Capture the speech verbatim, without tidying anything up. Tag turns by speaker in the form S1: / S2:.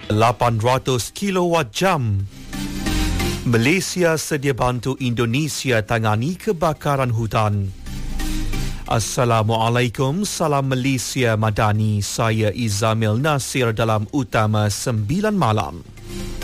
S1: lapan ratus kilowatt jam. Malaysia sedia bantu Indonesia tangani kebakaran hutan. Assalamualaikum, salam Malaysia Madani. Saya Izamil Nasir dalam Utama sembilan Malam.